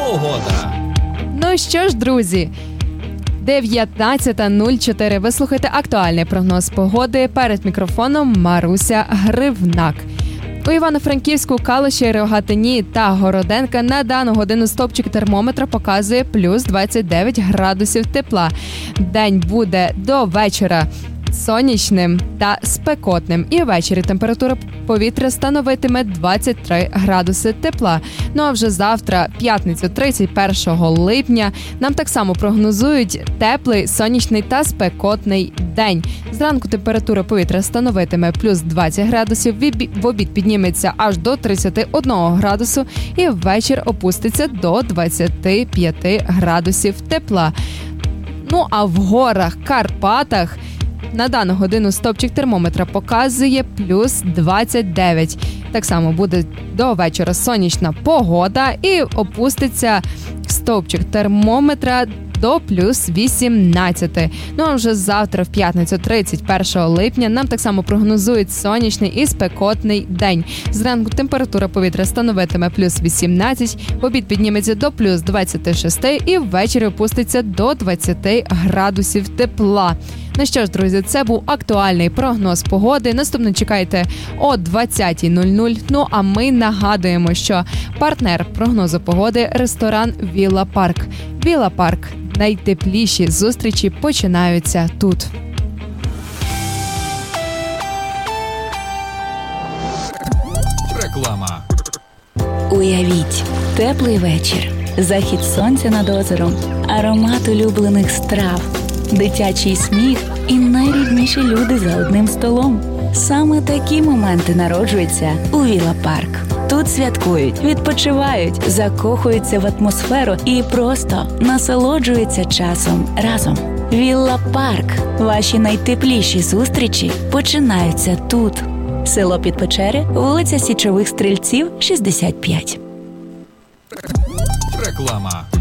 погода. Ну що ж, друзі, 19:04. Ви слухаєте актуальний прогноз погоди. Перед мікрофоном Маруся Гривнак. У Івано-Франківську, Калуші, Рогатині та Городенка на дану годину стовпчик термометра показує плюс 29 градусів тепла. День буде до вечора сонячним та спекотним. І ввечері температура повітря становитиме 23 градуси тепла. Ну а вже завтра, п'ятницю, 31 липня, нам так само прогнозують теплий, сонячний та спекотний день. Зранку температура повітря становитиме плюс 20 градусів, в обід підніметься аж до 31 градусу і ввечір опуститься до 25 градусів тепла. Ну а в горах, Карпатах на дану годину стовпчик термометра показує плюс 29. Так само буде до вечора сонячна погода і опуститься стовпчик термометра до плюс 18. Ну а вже завтра, в п'ятницю, 31 липня, нам так само прогнозують сонячний і спекотний день. Зранку температура повітря становитиме плюс 18, в обід підніметься до плюс 26 і ввечері опуститься до 20 градусів тепла. Ну що ж, друзі, це був актуальний прогноз погоди. Наступно чекайте о 20:00. Ну а ми нагадуємо, що партнер прогнозу погоди – ресторан Вілла Парк. Вілла Парк. Найтепліші зустрічі починаються тут. Реклама. Уявіть, теплий вечір, захід сонця над озером, аромат улюблених страв, дитячий сміх і найрідніші люди за одним столом. Саме такі моменти народжуються у Вілла Парк. Тут святкують, відпочивають, закохуються в атмосферу і просто насолоджуються часом разом. Вілла Парк. Ваші найтепліші зустрічі починаються тут. Село Підпечери, вулиця Січових Стрільців, 65. Реклама.